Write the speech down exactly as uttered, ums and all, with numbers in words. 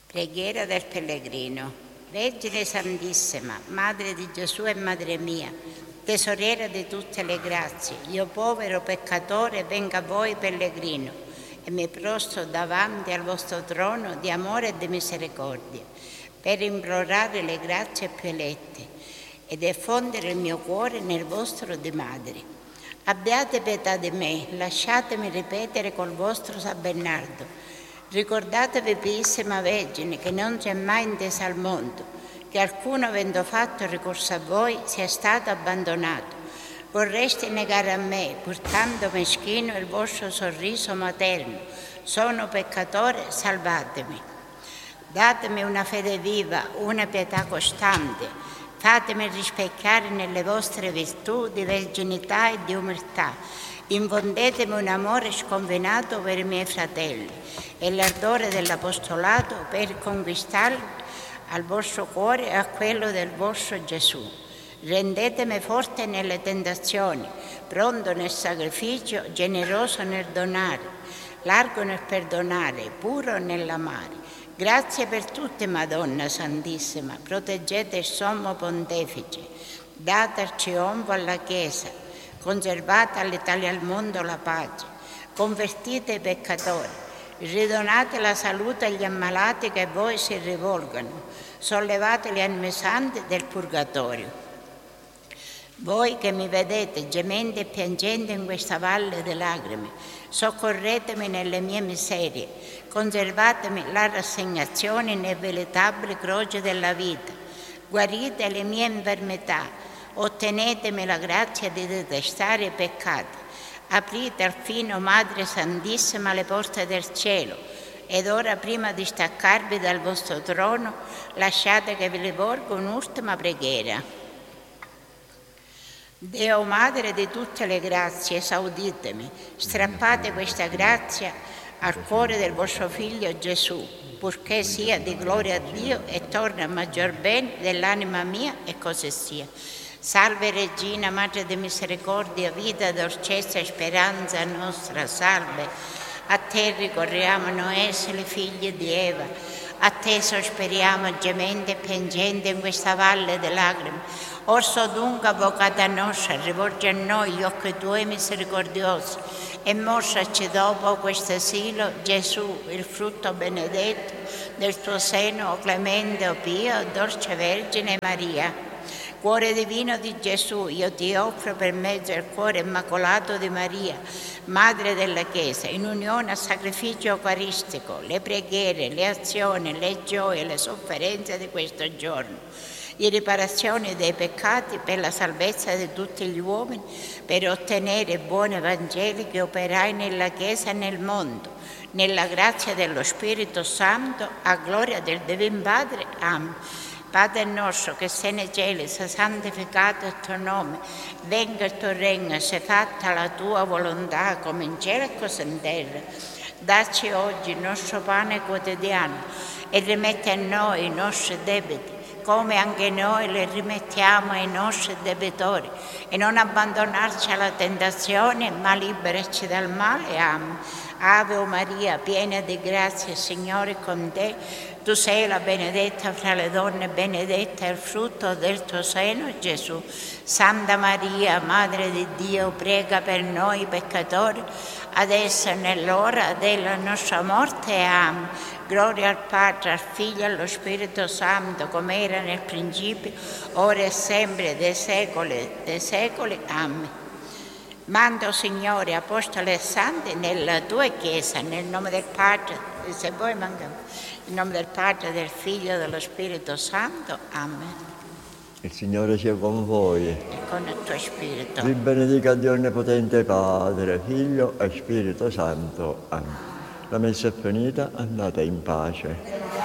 Preghiera del pellegrino. Vergine Santissima, Madre di Gesù e Madre mia, tesoriera di tutte le grazie, io povero peccatore vengo a voi pellegrino e mi prostro davanti al vostro trono di amore e di misericordia per implorare le grazie più elette e diffondere il mio cuore nel vostro di madri. Abbiate pietà di me, lasciatemi ripetere col vostro San Bernardo. Ricordatevi, Piissima Vergine, che non c'è mai intesa al mondo che alcuno, avendo fatto ricorso a voi, sia stato abbandonato. Vorreste negare a me, pur tanto meschino, il vostro sorriso materno. Sono peccatore, salvatemi. Datemi una fede viva, una pietà costante. Fatemi rispecchiare nelle vostre virtù di verginità e di umiltà. Infondetemi un amore sconfinato per i miei fratelli e l'ardore dell'apostolato per conquistarli al vostro cuore e a quello del vostro Gesù. Rendetemi forte nelle tentazioni, pronto nel sacrificio, generoso nel donare, largo nel perdonare, puro nell'amare. Grazie per tutte, Madonna Santissima, proteggete il sommo Pontefice, date al trionfo alla Chiesa, conservate all'Italia e al mondo la pace, convertite i peccatori, ridonate la salute agli ammalati che a voi si rivolgono, sollevate le anime sante del purgatorio. Voi che mi vedete gemendo e piangendo in questa valle di lacrime, soccorretemi nelle mie miserie, conservatemi la rassegnazione inevvitabile croce della vita, guarite le mie infermità, ottenetemi la grazia di detestare i peccati, aprite alfine, Madre Santissima, le porte del cielo, ed ora, prima di staccarvi dal vostro trono, lasciate che vi rivolga un'ultima preghiera. Deo Madre di tutte le grazie, esauditemi, strappate questa grazia al cuore del vostro Figlio Gesù, purché sia di gloria a Dio e torni a maggior bene dell'anima mia, e così sia. Salve Regina, Madre di misericordia, vita, dolcezza e speranza nostra, salve. A te ricorriamo noi esseri figli di Eva, a te sospiriamo gemendo e piangendo in questa valle di lacrime. Orso dunque, avvocata nostra, rivolgi a noi gli occhi tuoi misericordiosi e mostraci dopo questo asilo Gesù, il frutto benedetto del tuo seno, o clemente, o pio, dolce Vergine Maria. Cuore divino di Gesù, io ti offro per mezzo del cuore immacolato di Maria, Madre della Chiesa, in unione al sacrificio eucaristico, le preghiere, le azioni, le gioie, le sofferenze di questo giorno, di riparazione dei peccati per la salvezza di tutti gli uomini, per ottenere i buoni Vangeli che operai nella Chiesa e nel mondo, nella grazia dello Spirito Santo, a gloria del Divino Padre. Amen. Padre nostro che sei nei cieli, sia santificato il tuo nome, venga il tuo regno, sia fatta la tua volontà come in cielo e così in terra. Dacci oggi il nostro pane quotidiano e rimetti a noi i nostri debiti, come anche noi le rimettiamo ai nostri debitori, e non abbandonarci alla tentazione, ma liberaci dal male. Amen. Ave Maria, piena di grazia, il Signore è con te. Tu sei la benedetta fra le donne, benedetta è il frutto del tuo seno, Gesù. Santa Maria, Madre di Dio, prega per noi peccatori, adesso e nell'ora della nostra morte. Amen. Gloria al Padre, al Figlio e allo Spirito Santo, come era nel principio, ora e sempre, dei secoli dei secoli. Amen. Mando, Signore, apostoli e santi nella tua Chiesa, nel nome del Padre, se voi mancate, nel nome del Padre, del Figlio e dello Spirito Santo. Amen. Il Signore sia con voi. E con il tuo Spirito. Vi benedica Dio Onnipotente Padre, Figlio e Spirito Santo. Amen. La messa è finita, andate in pace.